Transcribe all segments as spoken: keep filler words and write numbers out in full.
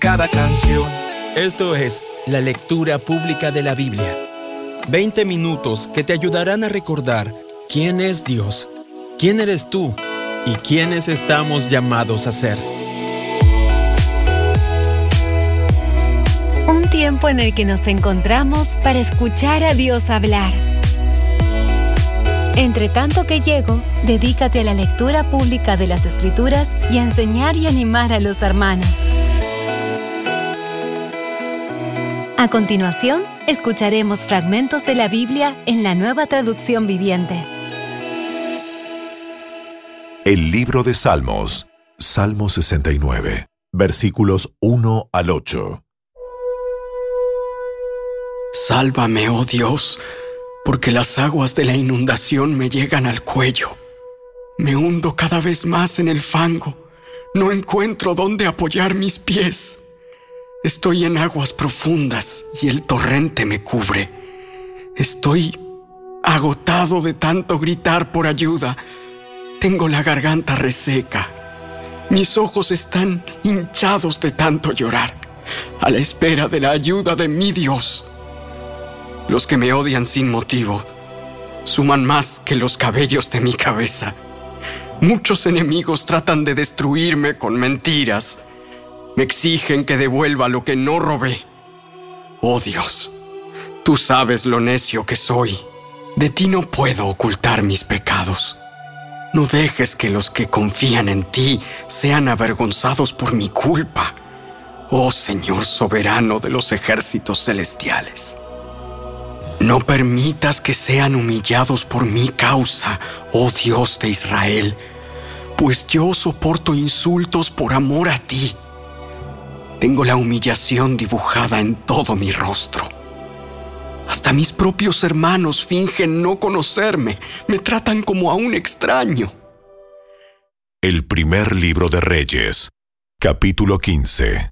cada canción. Esto es la lectura pública de la Biblia. veinte minutos que te ayudarán a recordar quién es Dios, quién eres tú y quiénes estamos llamados a ser. Un tiempo en el que nos encontramos para escuchar a Dios hablar. Entre tanto que llego, dedícate a la lectura pública de las Escrituras y a enseñar y animar a los hermanos. A continuación, escucharemos fragmentos de la Biblia en la Nueva Traducción Viviente. El libro de Salmos, Salmo sesenta y nueve, versículos uno al ocho. Sálvame, oh Dios, porque las aguas de la inundación me llegan al cuello. Me hundo cada vez más en el fango. No encuentro dónde apoyar mis pies. Estoy en aguas profundas y el torrente me cubre. Estoy agotado de tanto gritar por ayuda. Tengo la garganta reseca. Mis ojos están hinchados de tanto llorar, a la espera de la ayuda de mi Dios. Los que me odian sin motivo suman más que los cabellos de mi cabeza. Muchos enemigos tratan de destruirme con mentiras. Me exigen que devuelva lo que no robé. Oh Dios, tú sabes lo necio que soy. De ti no puedo ocultar mis pecados. No dejes que los que confían en ti sean avergonzados por mi culpa. Oh Señor soberano de los ejércitos celestiales. No permitas que sean humillados por mi causa, oh Dios de Israel, pues yo soporto insultos por amor a ti. Tengo la humillación dibujada en todo mi rostro. Hasta mis propios hermanos fingen no conocerme. Me tratan como a un extraño. El primer libro de Reyes, capítulo quince.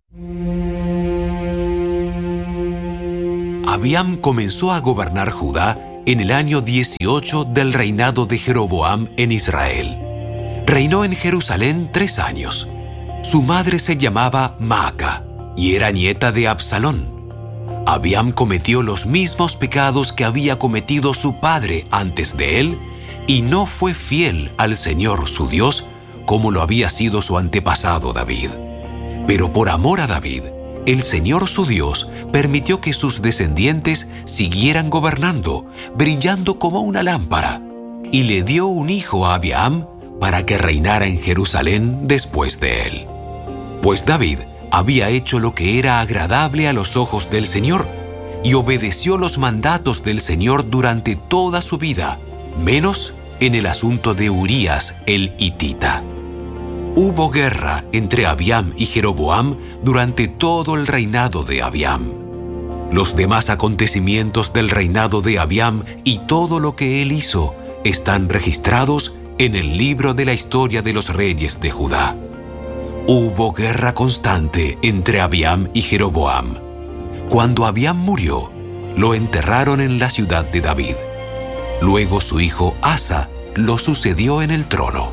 Abiam comenzó a gobernar Judá en el año dieciocho del reinado de Jeroboam en Israel. Reinó en Jerusalén tres años. Su madre se llamaba Maaca y era nieta de Absalón. Abiam cometió los mismos pecados que había cometido su padre antes de él y no fue fiel al Señor su Dios como lo había sido su antepasado David. Pero por amor a David, el Señor su Dios permitió que sus descendientes siguieran gobernando, brillando como una lámpara, y le dio un hijo a Abiam para que reinara en Jerusalén después de él. Pues David había hecho lo que era agradable a los ojos del Señor y obedeció los mandatos del Señor durante toda su vida, menos en el asunto de Urías el hitita. Hubo guerra entre Abiam y Jeroboam durante todo el reinado de Abiam. Los demás acontecimientos del reinado de Abiam y todo lo que él hizo están registrados en el libro de la historia de los reyes de Judá. Hubo guerra constante entre Abiam y Jeroboam. Cuando Abiam murió, lo enterraron en la ciudad de David. Luego su hijo Asa lo sucedió en el trono.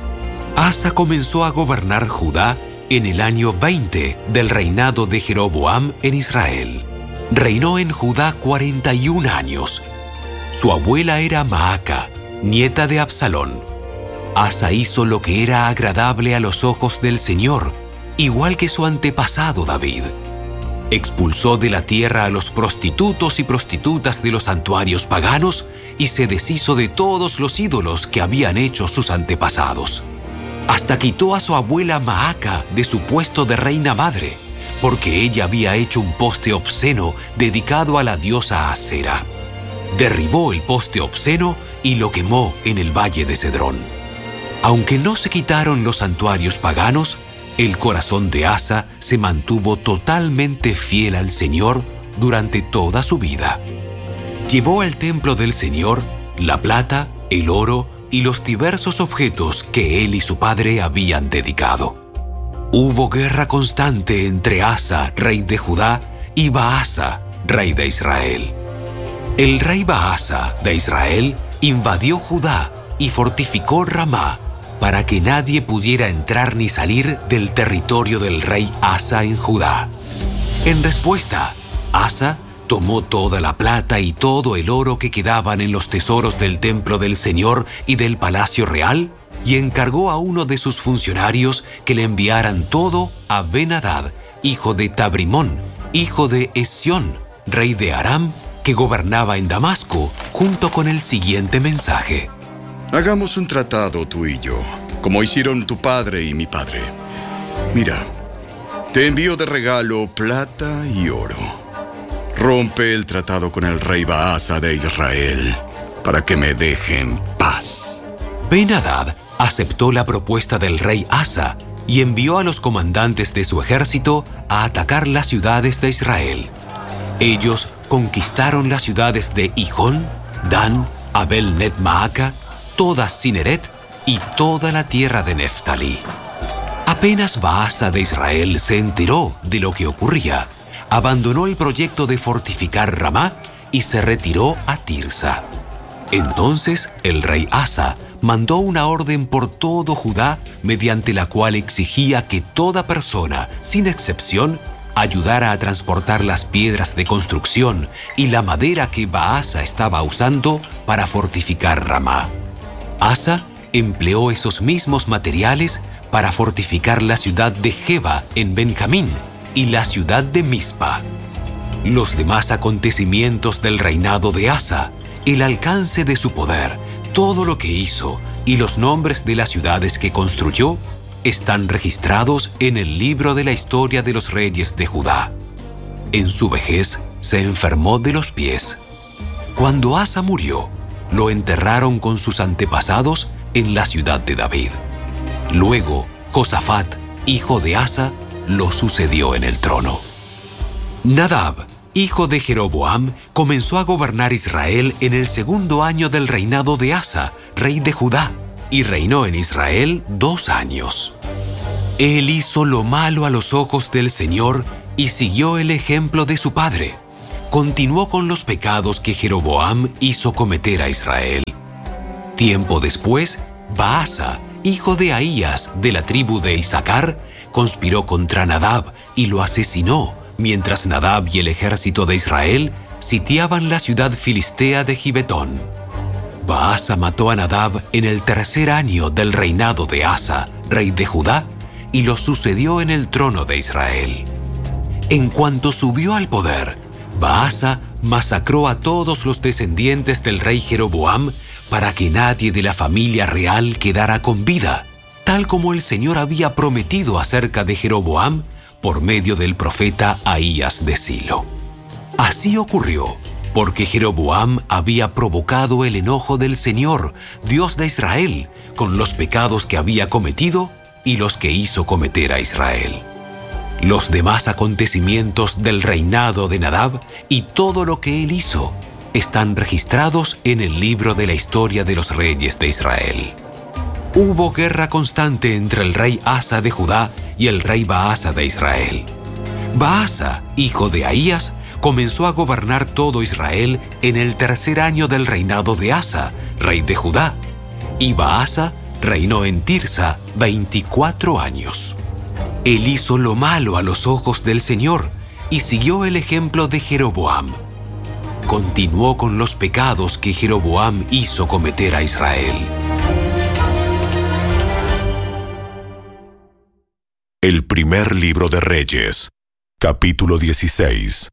Asa comenzó a gobernar Judá en el año veinte del reinado de Jeroboam en Israel. Reinó en Judá cuarenta y un años. Su abuela era Maaca, nieta de Absalón. Asa hizo lo que era agradable a los ojos del Señor, igual que su antepasado David. Expulsó de la tierra a los prostitutos y prostitutas de los santuarios paganos y se deshizo de todos los ídolos que habían hecho sus antepasados. Hasta quitó a su abuela Maaca de su puesto de reina madre, porque ella había hecho un poste obsceno dedicado a la diosa Asera. Derribó el poste obsceno y lo quemó en el valle de Cedrón. Aunque no se quitaron los santuarios paganos, el corazón de Asa se mantuvo totalmente fiel al Señor durante toda su vida. Llevó al templo del Señor la plata, el oro y los diversos objetos que él y su padre habían dedicado. Hubo guerra constante entre Asa, rey de Judá, y Baasa, rey de Israel. El rey Baasa de Israel invadió Judá y fortificó Ramá, para que nadie pudiera entrar ni salir del territorio del rey Asa en Judá. En respuesta, Asa tomó toda la plata y todo el oro que quedaban en los tesoros del templo del Señor y del palacio real y encargó a uno de sus funcionarios que le enviaran todo a Ben-Hadad, hijo de Tabrimón, hijo de Esción, rey de Aram, que gobernaba en Damasco, junto con el siguiente mensaje: Hagamos un tratado tú y yo, como hicieron tu padre y mi padre. Mira, te envío de regalo plata y oro. Rompe el tratado con el rey Baasa de Israel para que me deje en paz. Ben-Hadad aceptó la propuesta del rey Asa y envió a los comandantes de su ejército a atacar las ciudades de Israel. Ellos conquistaron las ciudades de Hijón, Dan, Abel-Net-Maaca, toda Cineret y toda la tierra de Neftalí. Apenas Baasa de Israel se enteró de lo que ocurría, abandonó el proyecto de fortificar Ramá y se retiró a Tirsa. Entonces el rey Asa mandó una orden por todo Judá mediante la cual exigía que toda persona, sin excepción, ayudara a transportar las piedras de construcción y la madera que Baasa estaba usando para fortificar Ramá. Asa empleó esos mismos materiales para fortificar la ciudad de Geba en Benjamín y la ciudad de Mizpa. Los demás acontecimientos del reinado de Asa, el alcance de su poder, todo lo que hizo y los nombres de las ciudades que construyó están registrados en el libro de la historia de los reyes de Judá. En su vejez se enfermó de los pies. Cuando Asa murió, lo enterraron con sus antepasados en la ciudad de David. Luego, Josafat, hijo de Asa, lo sucedió en el trono. Nadab, hijo de Jeroboam, comenzó a gobernar Israel en el segundo año del reinado de Asa, rey de Judá, y reinó en Israel dos años. Él hizo lo malo a los ojos del Señor y siguió el ejemplo de su padre. Continuó con los pecados que Jeroboam hizo cometer a Israel. Tiempo después, Baasa, hijo de Ahías, de la tribu de Isaacar, conspiró contra Nadab y lo asesinó, mientras Nadab y el ejército de Israel sitiaban la ciudad filistea de Gibetón. Baasa mató a Nadab en el tercer año del reinado de Asa, rey de Judá, y lo sucedió en el trono de Israel. En cuanto subió al poder, Baasa masacró a todos los descendientes del rey Jeroboam para que nadie de la familia real quedara con vida, tal como el Señor había prometido acerca de Jeroboam por medio del profeta Ahías de Silo. Así ocurrió porque Jeroboam había provocado el enojo del Señor, Dios de Israel, con los pecados que había cometido y los que hizo cometer a Israel. Los demás acontecimientos del reinado de Nadab y todo lo que él hizo están registrados en el libro de la historia de los reyes de Israel. Hubo guerra constante entre el rey Asa de Judá y el rey Baasa de Israel. Baasa, hijo de Ahías, comenzó a gobernar todo Israel en el tercer año del reinado de Asa, rey de Judá, y Baasa reinó en Tirsa veinticuatro años. Él hizo lo malo a los ojos del Señor y siguió el ejemplo de Jeroboam. Continuó con los pecados que Jeroboam hizo cometer a Israel. El primer libro de Reyes, capítulo dieciséis.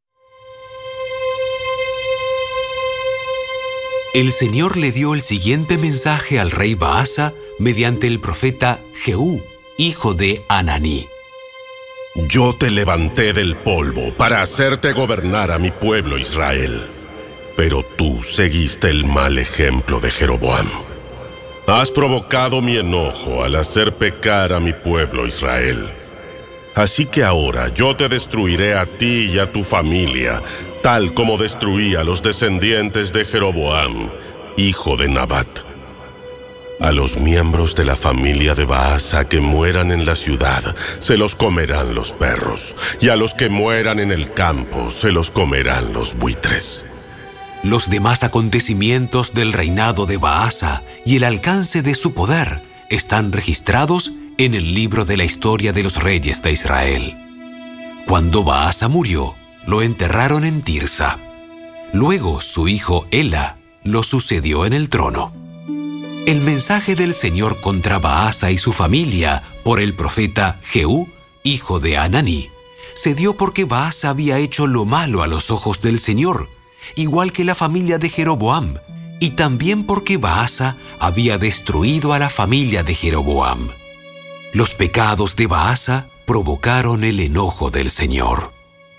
El Señor le dio el siguiente mensaje al rey Baasa mediante el profeta Jehú, hijo de Ananí. Yo te levanté del polvo para hacerte gobernar a mi pueblo Israel, pero tú seguiste el mal ejemplo de Jeroboam. Has provocado mi enojo al hacer pecar a mi pueblo Israel. Así que ahora yo te destruiré a ti y a tu familia, tal como destruí a los descendientes de Jeroboam, hijo de Nabat. A los miembros de la familia de Baasa que mueran en la ciudad, se los comerán los perros, y a los que mueran en el campo, se los comerán los buitres. Los demás acontecimientos del reinado de Baasa y el alcance de su poder están registrados en el libro de la historia de los reyes de Israel. Cuando Baasa murió, lo enterraron en Tirsa. Luego su hijo Ela lo sucedió en el trono. El mensaje del Señor contra Baasa y su familia por el profeta Jehú, hijo de Hananí, se dio porque Baasa había hecho lo malo a los ojos del Señor, igual que la familia de Jeroboam, y también porque Baasa había destruido a la familia de Jeroboam. Los pecados de Baasa provocaron el enojo del Señor.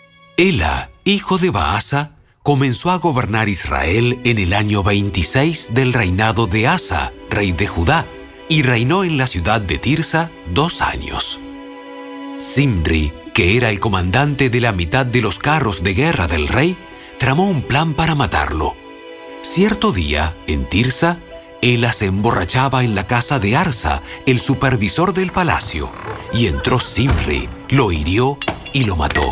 Ela, hijo de Baasa, comenzó a gobernar Israel en el año veintiséis del reinado de Asa, rey de Judá, y reinó en la ciudad de Tirsa dos años. Zimri, que era el comandante de la mitad de los carros de guerra del rey, tramó un plan para matarlo. Cierto día, en Tirsa, Ela se emborrachaba en la casa de Arsa, el supervisor del palacio, y entró Zimri, lo hirió y lo mató.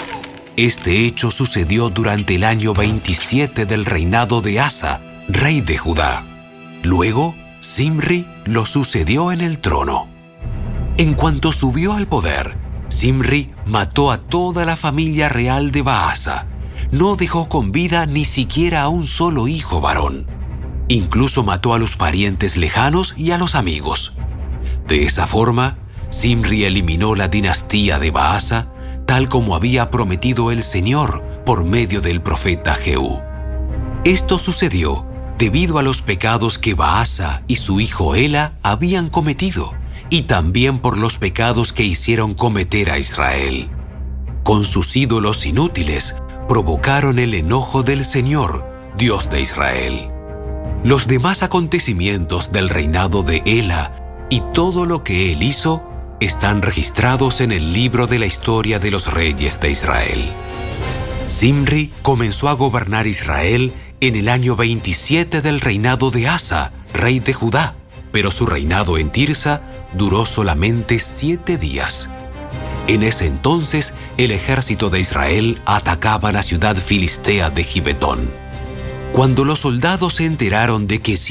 Este hecho sucedió durante el año veintisiete del reinado de Asa, rey de Judá. Luego, Zimri lo sucedió en el trono. En cuanto subió al poder, Zimri mató a toda la familia real de Baasa. No dejó con vida ni siquiera a un solo hijo varón. Incluso mató a los parientes lejanos y a los amigos. De esa forma, Zimri eliminó la dinastía de Baasa, tal como había prometido el Señor por medio del profeta Jehú. Esto sucedió debido a los pecados que Baasa y su hijo Ela habían cometido, y también por los pecados que hicieron cometer a Israel. Con sus ídolos inútiles, provocaron el enojo del Señor, Dios de Israel. Los demás acontecimientos del reinado de Ela y todo lo que él hizo están registrados en el libro de la historia de los reyes de Israel. Zimri comenzó a gobernar Israel en el año veintisiete del reinado de Asa, rey de Judá, pero su reinado en Tirsa duró solamente siete días. En ese entonces, el ejército de Israel atacaba la ciudad filistea de Gibetón. Cuando los soldados se enteraron de que